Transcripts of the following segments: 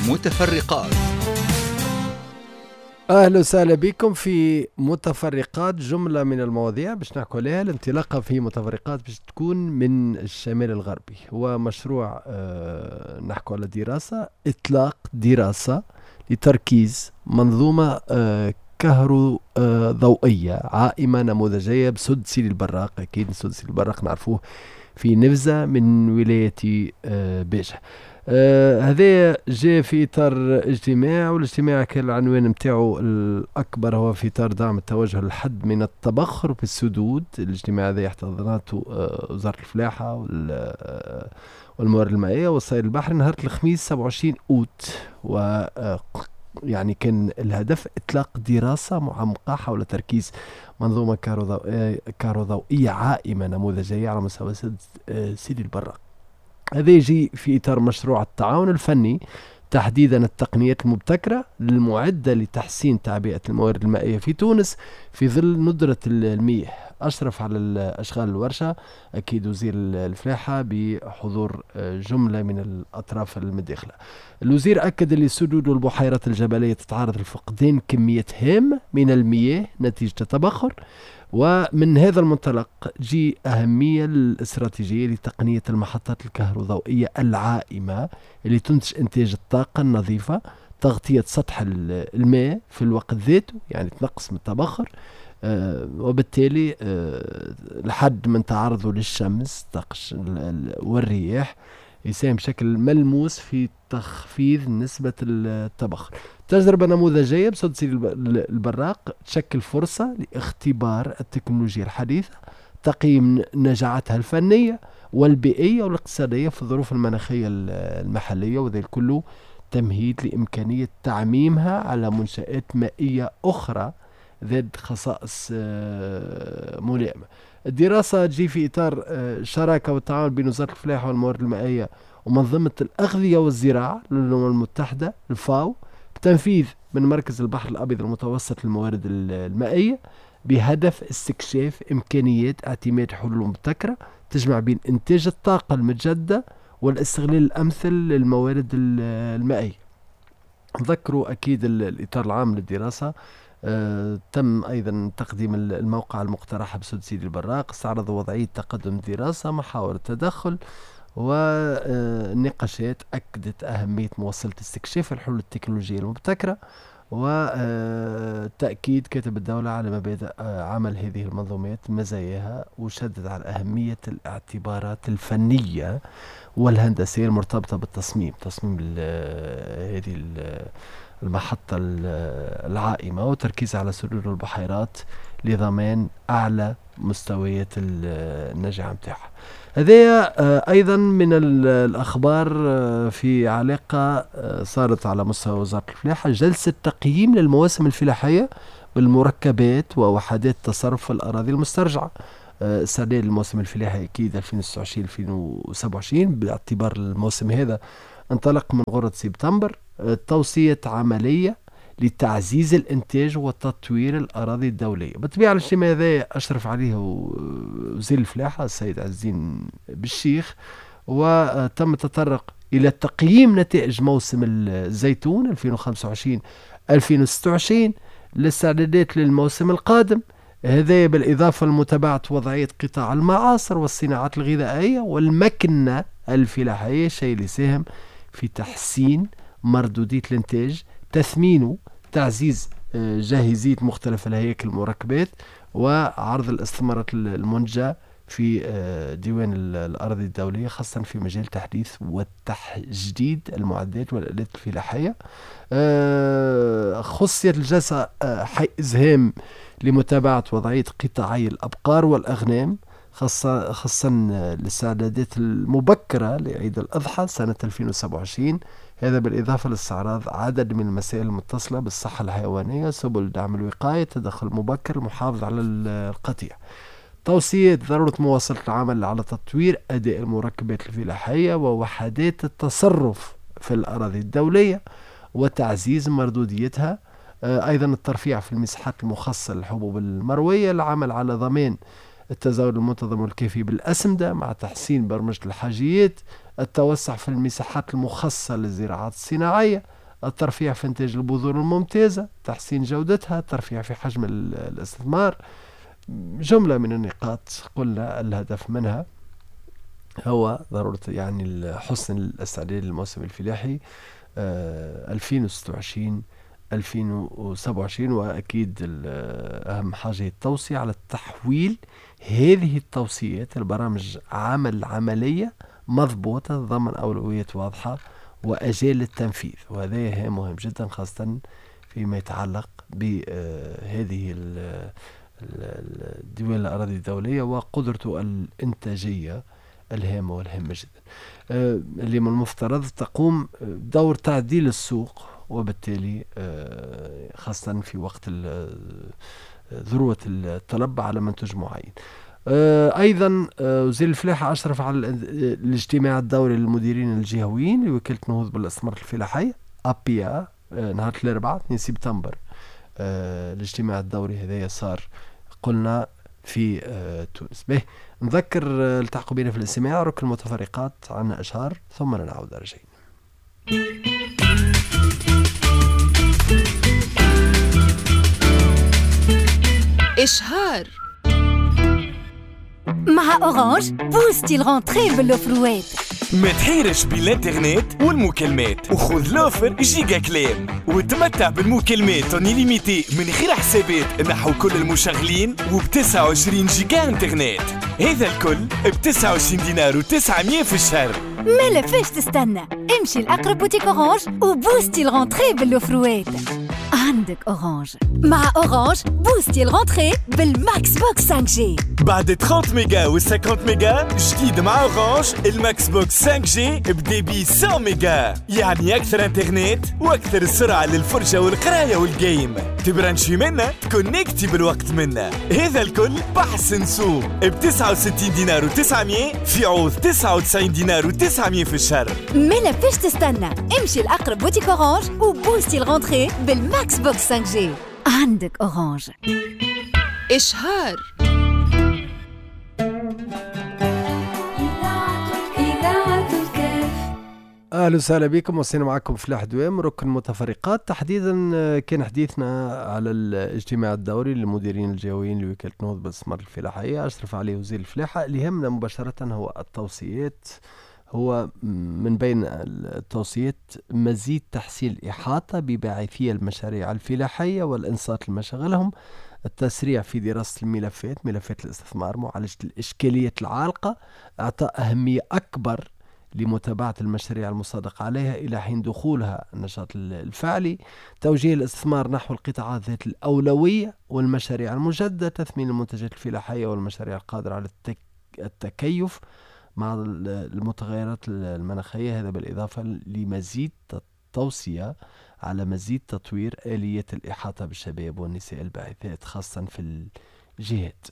متفرقات. أهلا وسهلا بكم في متفرقات. جملة من المواضيع باش نحكوا عليها. الانطلاقة في متفرقات باش تكون من الشمال الغربي. هو مشروع نحكوا على دراسة، إطلاق دراسة لتركيز منظومة كهروضوئية عائمة نموذجية بسد سيدي البراق. أكيد سد سيدي البراق نعرفوه في نفزة من ولاية بيجة. هذا جاء في إطار اجتماع، والاجتماع كان العنوان متاعه الأكبر هو في إطار دعم التوجه للحد من التبخر في السدود. الاجتماع هذا احتضنته وزارة الفلاحة والموارد المائية والصيد البحري نهار الخميس 27 أوت. و يعني كان الهدف إطلاق دراسة معمقة حول تركيز منظومة كهروضوئية عائمة نموذجية على مستوى سيدي البراق. هذا يجي في إطار مشروع التعاون الفني، تحديدا التقنيات المبتكرة المعدة لتحسين تعبئة الموارد المائية في تونس في ظل ندرة المياه. أشرف على أشغال الورشة أكيد وزير الفلاحة بحضور جملة من الأطراف المداخلة. الوزير أكد أن السدود والبحيرات الجبلية تتعرض لفقدان كميات هامة من المياه نتيجة التبخر، ومن هذا المنطلق جي أهمية الاستراتيجية لتقنية المحطات الكهروضوئية العائمة اللي تنتج إنتاج الطاقة النظيفة، تغطية سطح الماء في الوقت ذاته، يعني تنقص من التبخر، وبالتالي لحد من تعرضه للشمس والرياح، يساهم بشكل ملموس في تخفيض نسبة التبخر. تجربة نموذجية بسد سيدي البراق تشكل فرصة لاختبار التكنولوجيا الحديثة، تقييم نجاعتها الفنية والبيئية والاقتصادية في الظروف المناخية المحلية، وذلك كله تمهيد لإمكانية تعميمها على منشآت مائية أخرى ذات خصائص ملائمة. الدراسة تجي في إطار شراكة والتعاون بين وزارة الفلاحة والموارد المائية ومنظمة الأغذية والزراعة للأمم المتحدة الفاو، بتنفيذ من مركز البحر الأبيض المتوسط للموارد المائية، بهدف استكشاف إمكانيات اعتماد حلول مبتكرة تجمع بين إنتاج الطاقة المتجددة والاستغلال الأمثل للموارد المائية. ذكروا أكيد الإطار العام للدراسة. تم أيضا تقديم الموقع المقترح بسد سيدي البراق، استعرض وضعية تقدم الدراسة، محاور التدخل والنقاشات، أكدت أهمية مواصلة استكشاف الحلول التكنولوجية المبتكرة وتأكيد كاتب الدولة على مبادئ عمل هذه المنظومات مزاياها، وشدد على أهمية الاعتبارات الفنية والهندسية المرتبطة بالتصميم هذه المحطة العائمة، وتركيز على سدود البحيرات لضمان أعلى مستويات النجاح متاعها. هذه أيضا من الأخبار في علاقة صارت على مستوى وزارة الفلاحة، جلسة تقييم للمواسم الفلاحية بالمركبات ووحدات تصرف في الأراضي المسترجعة. استعداد الموسم الفلاحي أكيد 2026-2027 باعتبار الموسم هذا انطلق من غرة سبتمبر. توصية عملية لتعزيز الإنتاج وتطوير الأراضي الدولية. بالطبيعة الاجتماع هذا أشرف عليه وزير الفلاحة السيد عز الدين بالشيخ، وتم التطرق إلى تقييم نتائج موسم الزيتون 2025-2026 للاستعدادات للموسم القادم. هذا بالإضافة لمتابعة وضعية قطاع المعاصر والصناعات الغذائية والمكنة الفلاحية، شيء اللي ساهم في تحسين مردودية الإنتاج، تثمينه، تعزيز جاهزية مختلف الهياكل المركبات، وعرض الاستثمارات المنتجة في ديوان الأراضي الدولية، خاصة في مجال تحديث وتجديد المعدات والآلات الفلاحية. خصيت الجلسة حيز هام لمتابعة وضعية قطاعي الأبقار والأغنام، خاصة الاستعدادات المبكرة لعيد الأضحى سنة 2027. هذا بالإضافة لاستعراض عدد من المسائل المتصلة بالصحة الحيوانية، سبل دعم الوقاية، التدخل المبكر، المحافظة على القطيع. توصية ضرورة مواصلة العمل على تطوير أداء المركبات الفلاحية ووحدات التصرف في الأراضي الدولية وتعزيز مردوديتها. أيضا الترفيع في المساحات المخصصة للحبوب المروية، العمل على ضمان التزاوج المنتظم والكافي بالأسمدة مع تحسين برمجة الحاجيات، التوسع في المساحات المخصصة للزراعات الصناعية، الترفيع في إنتاج البذور الممتازة، تحسين جودتها، الترفيع في حجم الاستثمار. جملة من النقاط قلنا الهدف منها هو ضرورة يعني حسن الاستعداد للموسم الفلاحي 2026 2027. وأكيد أهم حاجة هي التوصية على التحويل هذه التوصيات البرامج عملية مضبوطة ضمن أولويات واضحة وأجال للتنفيذ، وهذا مهم جدا خاصة فيما يتعلق بهذه الدول الأراضي الدولية وقدرته الإنتاجية الهامة والهامة جدا، اللي من المفترض تقوم بدور تعديل السوق، وبالتالي خاصة في وقت ذروة الطلب على منتج معين. أيضا وزير الفلاحة أشرف على الاجتماع الدوري للمديرين الجهويين لوكالة نهوض بالاستثمار الفلاحية أبيا نهار الأربعاء 2 سبتمبر. الاجتماع الدوري هذا صار قلنا في تونس. به نذكر التحقوا بنا في الاستماع، ركن المتفرقات عنا أشهار ثم نعود رجعين. إشهار. مع أورانج بوستي الغونتري بالأوفروات. ما تحيرش بين الانترنت والمكالمات، وخذ لوفر جيجا كلام وتمتع بالمكالمات انيليميتي من غير حسابات نحو كل المشغلين، وب29 جيجا انترنت. هذا الكل ب29 دينار و900 في الشهر. ما لفاش تستنى، امشي لأقرب بوتيك أورانج وبوستي الغونتري بالأوفروات. عندك أورانج. مع أورانج بوستي الغونتري بالماكس بوكس 5G. بعد 30 ميجا و 50 ميجا جديد مع أورانج الماكس بوكس 5G بديبي 100 ميجا، يعني أكثر انترنت وأكثر سرعة للفرجة والقراية والجيم. تبرانشي منا تكونكتي بالوقت منا. هذا الكل بحسن سوق ب69 دينار و900 في عوض 99 دينار و900 في الشهر. ما لفاش تستنى، امشي لأقرب بوتيك أورانج وبوستي الغونتري بالماكس بوكس 5G. عندك أورانج. إشهار. أهلا وسهلا بكم، وصلنا معكم فلاح دوام ركن متفرقات. تحديدا كان حديثنا على الاجتماع الدوري للمديرين الجهويين لوكالة نهوض بالاستثمار الفلاحية أشرف عليه وزير الفلاحة. اللي يهمنا مباشرة هو التوصيات، هو من بين التوصيات مزيد تحسين الإحاطة بباعثي المشاريع الفلاحية والإنصات لمشاغلهم، التسريع في دراسة ملفات الاستثمار، معالجة الإشكاليات العالقة، إعطاء أهمية أكبر لمتابعة المشاريع المصادق عليها إلى حين دخولها النشاط الفعلي، توجيه الاستثمار نحو القطاعات ذات الأولوية والمشاريع المجددة، تثمين المنتجات الفلاحية والمشاريع القادرة على التكيف مع المتغيرات المناخية. هذا بالإضافة لمزيد توصية على مزيد تطوير آلية الإحاطة بالشباب والنساء الباعثات خاصة في الجهات.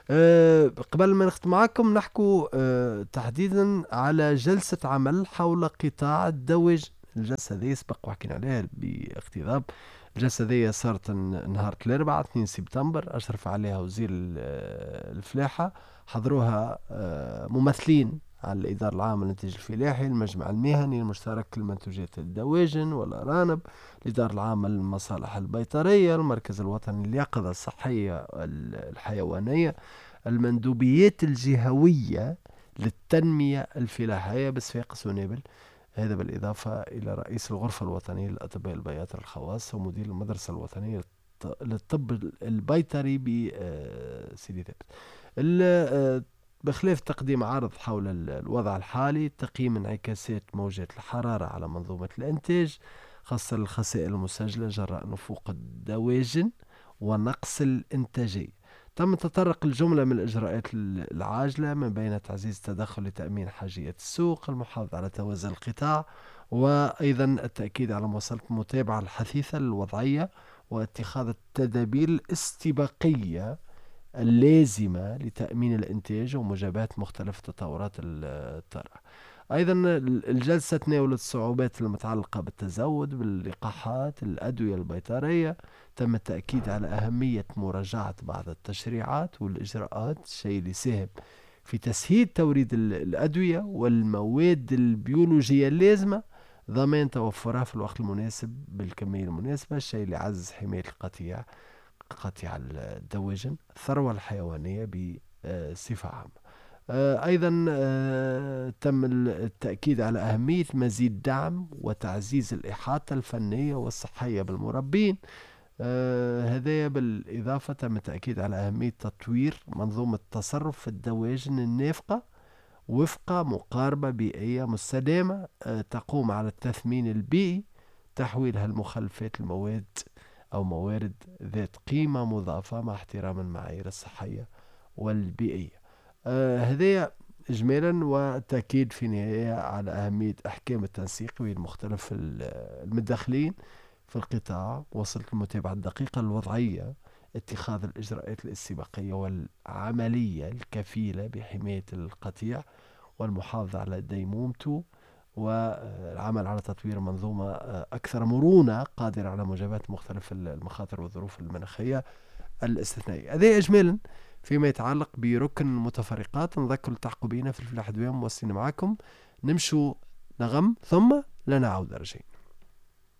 قبل ما نختم معكم نحكو تحديدا على جلسة عمل حول قطاع الدواجن. الجلسة ذي سبق وحكينا عليها باقتضاب. الجلسة ذي صارت نهار الأربعاء 2 سبتمبر، أشرف عليها وزير الفلاحة، حضروها ممثلين على الإدارة العامة للإنتاج الفلاحي، المجمع المهني المشترك لمنتوجات الدواجن والأرانب، الإدارة العامة للمصالح البيطرية، المركز الوطني لليقظة الصحية الحيوانية، المندوبيات الجهوية للتنمية الفلاحية بصفاقس سونيبل. هذا بالإضافة إلى رئيس الغرفة الوطنية للأطباء البياطر الخواص ومدير المدرسة الوطنية للطب البيطري بسيدي ثابت. بخلاف تقديم عرض حول الوضع الحالي، تقييم انعكاسات موجات الحرارة على منظومة الإنتاج خاصة الخسائر المسجلة جراء نفوق الدواجن ونقص الإنتاجية. تم تطرق الجملة من الإجراءات العاجلة من بين تعزيز التدخل لتأمين حاجية السوق، المحافظة على توازن القطاع، وأيضا التأكيد على مواصلة المتابعة الحثيثة للوضعية واتخاذ التدابير الاستباقية اللازمة لتأمين الإنتاج ومجابهة مختلف تطورات الطارئة. أيضا الجلسة تناولت الصعوبات المتعلقة بالتزود باللقاحات الأدوية البيطرية. تم التأكيد على أهمية مراجعة بعض التشريعات والإجراءات، الشيء اللي ساهم في تسهيل توريد الأدوية والمواد البيولوجية اللازمة ضمان توفرها في الوقت المناسب بالكمية المناسبة، الشيء اللي يعزز حماية قطيع الدواجن الثروة الحيوانية بصفة عامة. أيضا تم التأكيد على أهمية مزيد دعم وتعزيز الإحاطة الفنية والصحية بالمربين. هذا بالإضافة تم التأكيد على أهمية تطوير منظومة التصرف في الدواجن النافقة وفق مقاربة بيئية مستدامة تقوم على التثمين البيئي، تحويلها المخلفات المواد أو موارد ذات قيمة مضافة مع احترام المعايير الصحية والبيئية. هذا إجمالا، وتأكيد في النهاية على أهمية أحكام التنسيق بين مختلف المتدخلين في القطاع، وصلت المتابعة الدقيقة للوضعية، اتخاذ الإجراءات الاستباقية والعملية الكفيلة بحماية القطيع والمحافظة على ديمومته، والعمل على تطوير منظومة أكثر مرونة قادرة على مواجهة مختلف المخاطر والظروف المناخية الاستثنائية. هذا إجمالا فيما يتعلق بركن المتفرقات. نذكر التحقوا بينا في الفلاح دوام، موصلين معكم نمشوا نغم ثم لنعود رجعين.